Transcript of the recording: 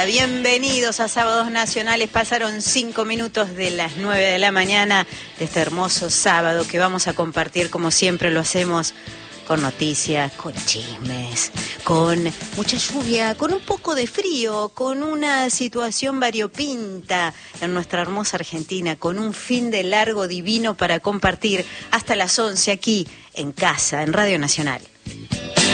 Bienvenidos a Sábados Nacionales. Pasaron 5 minutos de las 9 de la mañana de este hermoso sábado que vamos a compartir como siempre lo hacemos, con noticias, con chismes, con mucha lluvia, con un poco de frío, con una situación variopinta en nuestra hermosa Argentina, con un fin de largo divino para compartir hasta las 11 aquí en casa, en Radio Nacional.